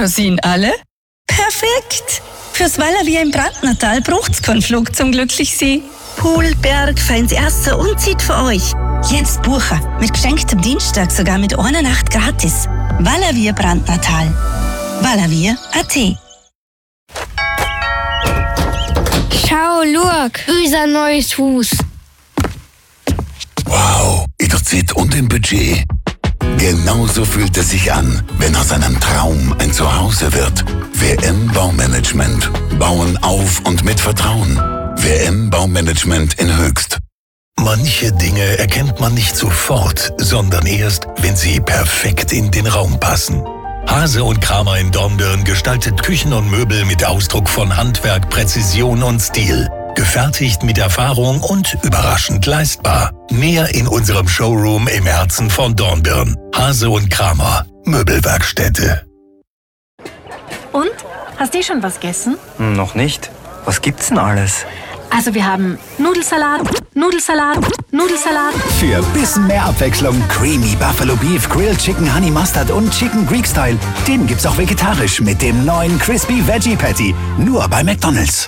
Rosinen alle? Perfekt! Fürs Valavia im Brandnertal braucht's keinen Flug zum Glücklichsein. Pool, Berg, feins Erster und zieht für euch. Jetzt buchen. Mit geschenktem Dienstag sogar mit einer Nacht gratis. Valavia Brandnertal. Valavia.at. Schau, Luak, unser neues Haus. Wow, in der Zeit und im Budget. Genauso fühlt es sich an, wenn aus einem Traum ein Zuhause wird. WM Baumanagement. Bauen auf und mit Vertrauen. WM Baumanagement in Höchst. Manche Dinge erkennt man nicht sofort, sondern erst, wenn sie perfekt in den Raum passen. Hase und Kramer in Dornbirn gestaltet Küchen und Möbel mit Ausdruck von Handwerk, Präzision und Stil. Gefertigt mit Erfahrung und überraschend leistbar. Mehr in unserem Showroom im Herzen von Dornbirn. Hase und Kramer, Möbelwerkstätte. Und? Hast du schon was gegessen? Noch nicht. Was gibt's denn alles? Also wir haben Nudelsalat. Für ein bisschen mehr Abwechslung Creamy Buffalo Beef, Grilled Chicken Honey Mustard und Chicken Greek Style. Den gibt's auch vegetarisch mit dem neuen Crispy Veggie Patty. Nur bei McDonald's.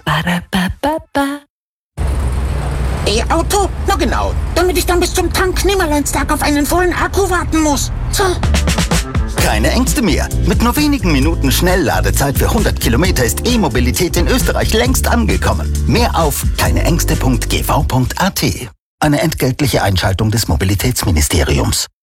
E-Auto? Na genau, damit ich dann bis zum Tank-Nimmerleinstag auf einen vollen Akku warten muss. So. Keine Ängste mehr. Mit nur wenigen Minuten Schnellladezeit für 100 Kilometer ist E-Mobilität in Österreich längst angekommen. Mehr auf keineängste.gv.at. Eine entgeltliche Einschaltung des Mobilitätsministeriums.